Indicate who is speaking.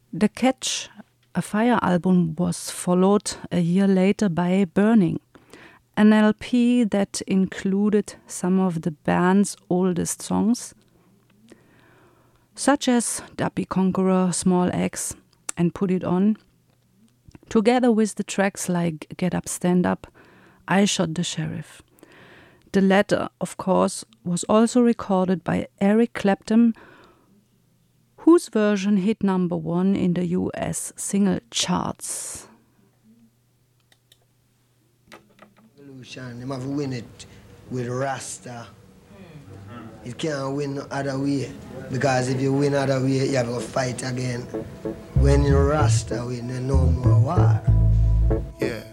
Speaker 1: The Catch a Fire album was followed a year later by Burning, an LP that included some of the band's oldest songs, such as Duppy Conqueror, Small Axe, and Put It On, together with the tracks like Get Up, Stand Up, I Shot the Sheriff. The latter, of course, was also recorded by Eric Clapton, whose version hit #1 in the US single charts.
Speaker 2: Revolution, they have to win it with Rasta. It can't win no other way, because if you win other way, you have to fight again. When you Rasta win, there's no more war.
Speaker 3: Yeah.